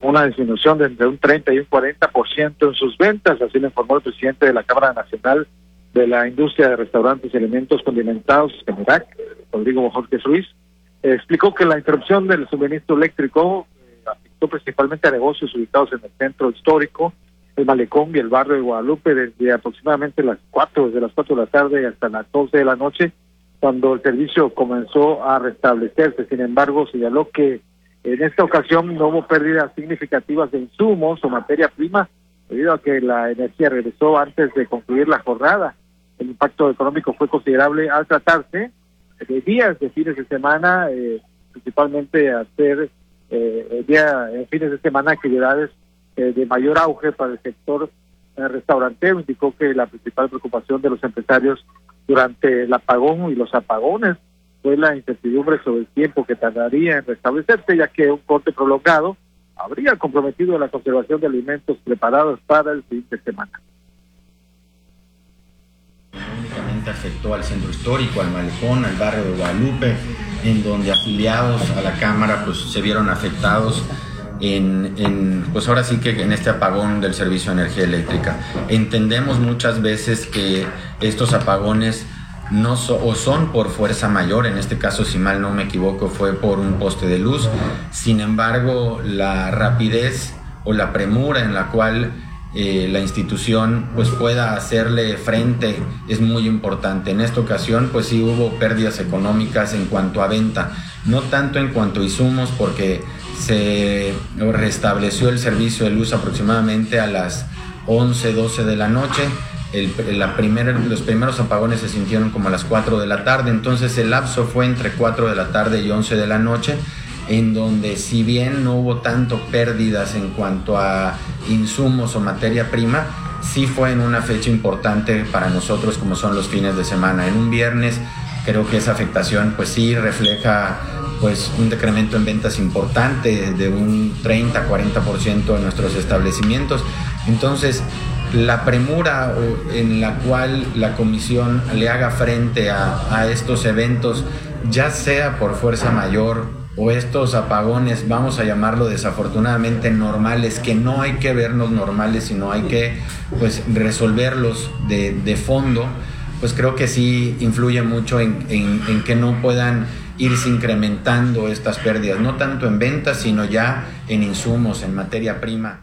una disminución de entre un 30 y un 40% en sus ventas, así lo informó el presidente de la Cámara Nacional de la Industria de Restaurantes y Alimentos Condimentados, CANIRAC, Rodrigo Jorge Ruiz. Explicó que la interrupción del suministro eléctrico afectó principalmente a negocios ubicados en el centro histórico, el Malecón y el barrio de Guadalupe desde aproximadamente las 4 de la tarde hasta las 12 de la noche, cuando el servicio comenzó a restablecerse. Sin embargo, señaló que en esta ocasión no hubo pérdidas significativas de insumos o materia prima, debido a que la energía regresó antes de concluir la jornada. El impacto económico fue considerable al tratarse de días de fines de semana, principalmente hacer fines de semana actividades de mayor auge para el sector restaurantero. Indicó que la principal preocupación de los empresarios durante el apagón y los apagones fue la incertidumbre sobre el tiempo que tardaría en restablecerse, ya que un corte prolongado habría comprometido la conservación de alimentos preparados para el fin de semana. Únicamente afectó al centro histórico, al Malecón, al barrio de Guadalupe, en donde afiliados a la Cámara pues se vieron afectados pues ahora sí que en este apagón del servicio de energía eléctrica. Entendemos muchas veces que estos apagones son por fuerza mayor. En este caso, si mal no me equivoco, fue por un poste de luz. Sin embargo, la rapidez o la premura en la cual la institución pues pueda hacerle frente es muy importante. En esta ocasión pues sí hubo pérdidas económicas en cuanto a venta, no tanto en cuanto a insumos, porque se restableció el servicio de luz aproximadamente a las 11, 12 de la noche. Los primeros apagones se sintieron como a las 4 de la tarde, entonces el lapso fue entre 4 de la tarde y 11 de la noche, en donde si bien no hubo tanto pérdidas en cuanto a insumos o materia prima, sí fue en una fecha importante para nosotros como son los fines de semana. En un viernes creo que esa afectación pues sí refleja pues un decremento en ventas importante de un 30-40% de nuestros establecimientos. Entonces la premura en la cual la comisión le haga frente a estos eventos, ya sea por fuerza mayor o estos apagones, vamos a llamarlo desafortunadamente normales, que no hay que vernos normales, sino hay que pues resolverlos de fondo, pues creo que sí influye mucho en que no puedan irse incrementando estas pérdidas, no tanto en ventas, sino ya en insumos, en materia prima.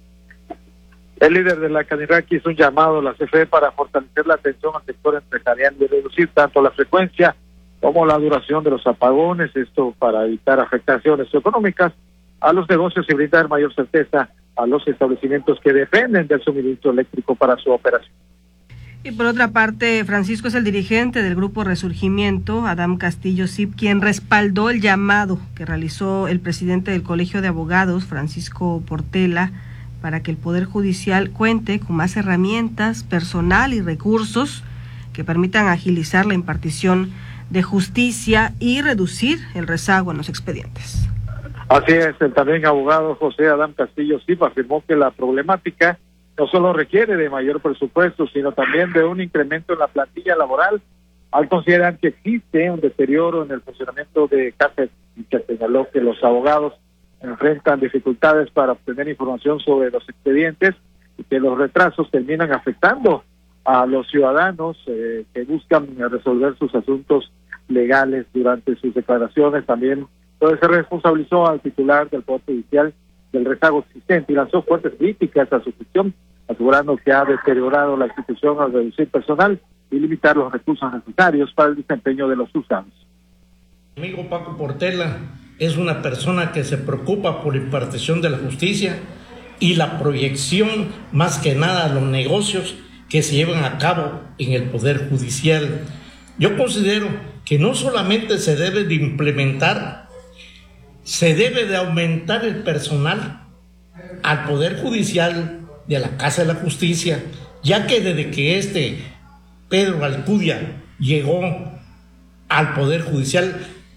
El líder de la CANIRAC hizo un llamado a la CFE para fortalecer la atención al sector empresarial y reducir tanto la frecuencia como la duración de los apagones, esto para evitar afectaciones económicas a los negocios y brindar mayor certeza a los establecimientos que dependen del suministro eléctrico para su operación. Y por otra parte, Francisco es el dirigente del Grupo Resurgimiento, Adam Castillo Cip, quien respaldó el llamado que realizó el presidente del Colegio de Abogados, Francisco Portela, para que el Poder Judicial cuente con más herramientas, personal y recursos que permitan agilizar la impartición de justicia y reducir el rezago en los expedientes. Así es, el también abogado José Adam Castillo Cip afirmó que la problemática no solo requiere de mayor presupuesto, sino también de un incremento en la plantilla laboral, al considerar que existe un deterioro en el funcionamiento de CAFES, y que señaló que los abogados enfrentan dificultades para obtener información sobre los expedientes y que los retrasos terminan afectando a los ciudadanos que buscan resolver sus asuntos legales durante sus declaraciones. También se responsabilizó al titular del Poder Judicial del rezago existente y lanzó fuertes críticas a su gestión, asegurando que ha deteriorado la institución al reducir personal y limitar los recursos necesarios para el desempeño de los juzgados. Mi amigo Paco Portela es una persona que se preocupa por la impartición de la justicia y la proyección, más que nada, a los negocios que se llevan a cabo en el Poder Judicial. Yo considero que no solamente se debe de implementar, se debe de aumentar el personal al Poder Judicial de la Casa de la Justicia, ya que desde que Pedro Alcudia llegó al Poder Judicial,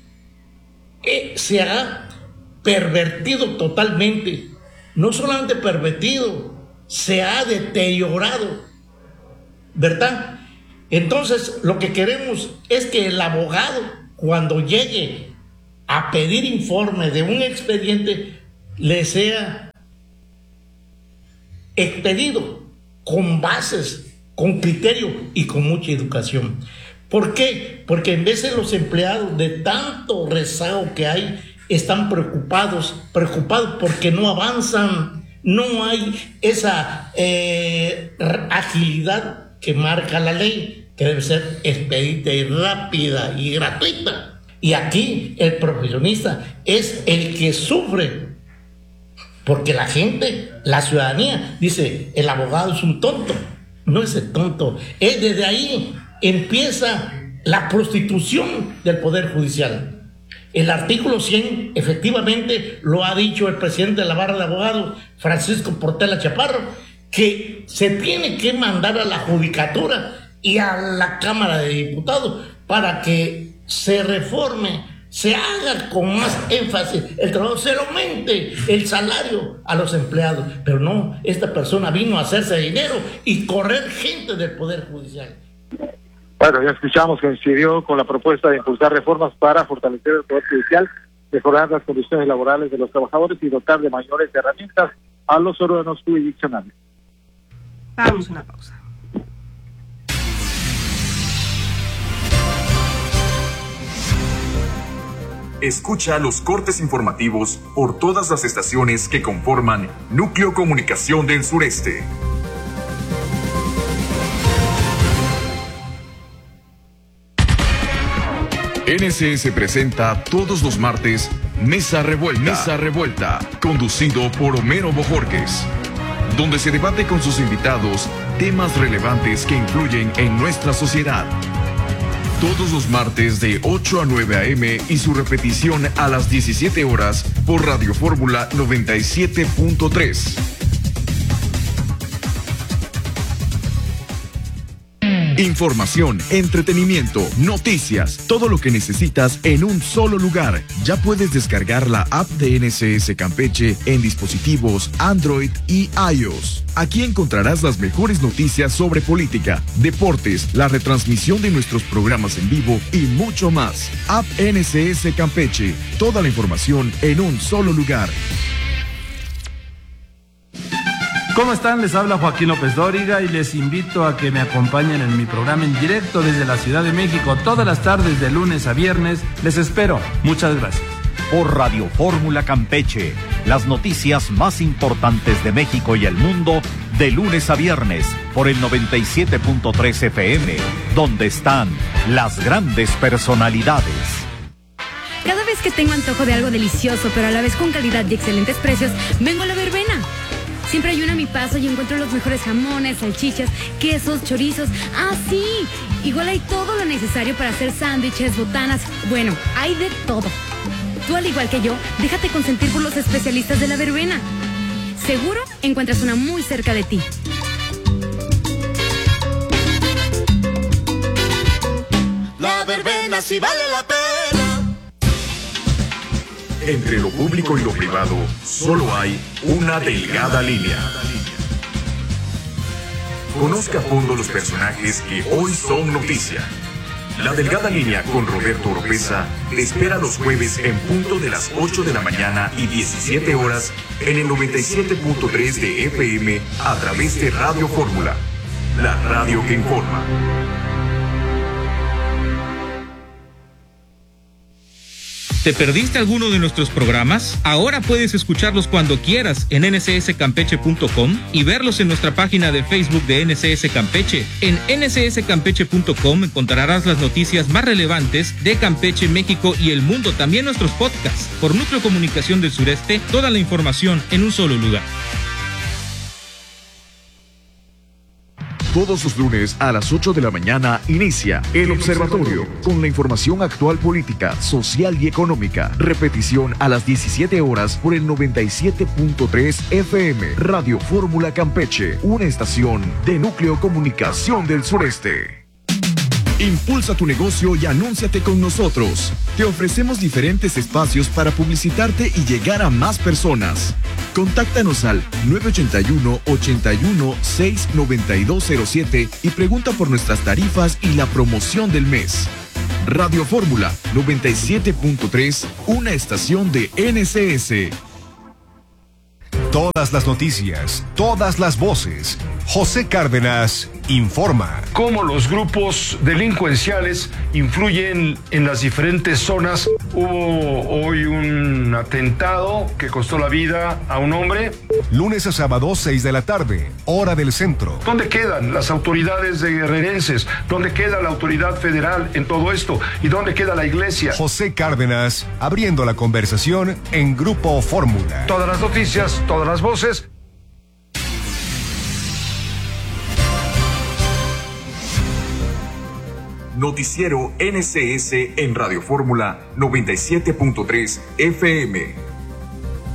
se ha pervertido totalmente. No solamente pervertido, se ha deteriorado, ¿verdad? Entonces, lo que queremos es que el abogado, cuando llegue a pedir informe de un expediente, le sea expedido con bases, con criterio y con mucha educación. ¿Por qué? Porque en vez de los empleados, de tanto rezago que hay, están preocupados porque no avanzan, no hay esa agilidad que marca la ley, que debe ser expedita y rápida y gratuita. Y aquí el profesionista es el que sufre, porque la gente, la ciudadanía, dice, el abogado es un tonto. No es el tonto, es desde ahí empieza la prostitución del Poder Judicial. El artículo 100, efectivamente, lo ha dicho el presidente de la Barra de Abogados, Francisco Portela Chaparro, que se tiene que mandar a la Judicatura y a la Cámara de Diputados para que se reforme, se haga con más énfasis el trabajo, se le aumente el salario a los empleados. Pero no, esta persona vino a hacerse dinero y correr gente del Poder Judicial. Bueno, ya escuchamos que coincidió con la propuesta de impulsar reformas para fortalecer el Poder Judicial, mejorar las condiciones laborales de los trabajadores y dotar de mayores herramientas a los órganos jurisdiccionales. Vamos a una pausa. Escucha los cortes informativos por todas las estaciones que conforman Núcleo Comunicación del Sureste. NSS presenta todos los martes Mesa Revuelta, conducido por Homero Bojorquez, donde se debate con sus invitados temas relevantes que influyen en nuestra sociedad. Todos los martes de 8 a 9 a.m. y su repetición a las 17 horas por Radio Fórmula 97.3. Información, entretenimiento, noticias, todo lo que necesitas en un solo lugar. Ya puedes descargar la app de NSS Campeche en dispositivos Android y iOS. Aquí encontrarás las mejores noticias sobre política, deportes, la retransmisión de nuestros programas en vivo y mucho más. App NSS Campeche, toda la información en un solo lugar. ¿Cómo están? Les habla Joaquín López Dóriga y les invito a que me acompañen en mi programa en directo desde la Ciudad de México todas las tardes de lunes a viernes. Les espero. Muchas gracias. Por Radio Fórmula Campeche, las noticias más importantes de México y el mundo de lunes a viernes por el 97.3 FM, donde están las grandes personalidades. Cada vez que tengo antojo de algo delicioso, pero a la vez con calidad y excelentes precios, vengo a La Verbena. Siempre hay una a mi paso y encuentro los mejores jamones, salchichas, quesos, chorizos. ¡Ah, sí! Igual hay todo lo necesario para hacer sándwiches, botanas. Bueno, hay de todo. Tú, al igual que yo, déjate consentir por los especialistas de La Verbena. Seguro encuentras una muy cerca de ti. La Verbena sí vale la pena. Entre lo público y lo privado, solo hay una delgada línea. Conozca a fondo los personajes que hoy son noticia. La delgada línea con Roberto Oropeza te espera los jueves en punto de las 8 de la mañana y 17 horas en el 97.3 de FM a través de Radio Fórmula, la radio que informa. ¿Te perdiste alguno de nuestros programas? Ahora puedes escucharlos cuando quieras en nsscampeche.com y verlos en nuestra página de Facebook de NSS Campeche. En nsscampeche.com encontrarás las noticias más relevantes de Campeche, México y el mundo, también nuestros podcasts. Por Núcleo Comunicación del Sureste, toda la información en un solo lugar. Todos los lunes a las 8 de la mañana inicia El Observatorio con la información actual política, social y económica. Repetición a las 17 horas por el 97.3 FM. Radio Fórmula Campeche, una estación de Núcleo Comunicación del Sureste. Impulsa tu negocio y anúnciate con nosotros. Te ofrecemos diferentes espacios para publicitarte y llegar a más personas. Contáctanos al 981-81-69207 y pregunta por nuestras tarifas y la promoción del mes. Radio Fórmula 97.3, una estación de NSS. Todas Todas las noticias, todas las voces. José Cárdenas informa. Cómo los grupos delincuenciales influyen en las diferentes zonas. Hubo hoy un atentado que costó la vida a un hombre. Lunes a sábado, 6 de la tarde, hora del centro. ¿Dónde quedan las autoridades de guerrerenses? ¿Dónde queda la autoridad federal en todo esto? ¿Y dónde queda la iglesia? José Cárdenas, abriendo la conversación en Grupo Fórmula. Todas las noticias, todas las voces. Noticiero NCS en Radio Fórmula 97.3 FM.